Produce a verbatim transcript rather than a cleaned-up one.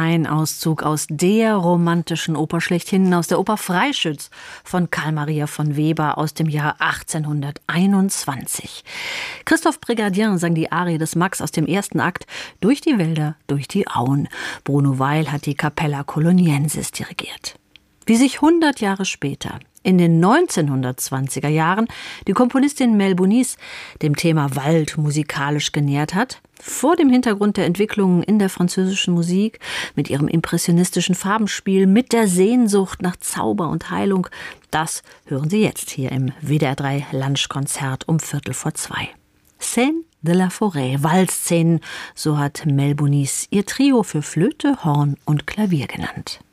Ein Auszug aus der romantischen Oper schlechthin, aus der Oper Freischütz von Carl Maria von Weber aus dem Jahr achtzehnhunderteinundzwanzig. Christophe Brigadier sang die Arie des Max aus dem ersten Akt durch die Wälder, durch die Auen. Bruno Weil hat die Capella Coloniensis dirigiert. Wie sich hundert Jahre später, in den neunzehnhundertzwanziger Jahren, die Komponistin Mel Bonis dem Thema Wald musikalisch genähert hat, vor dem Hintergrund der Entwicklungen in der französischen Musik, mit ihrem impressionistischen Farbenspiel, mit der Sehnsucht nach Zauber und Heilung, das hören Sie jetzt hier im W D R drei Lunchkonzert um Viertel vor zwei. Scène de la Forêt, Waldszenen, so hat Mel Bonis ihr Trio für Flöte, Horn und Klavier genannt.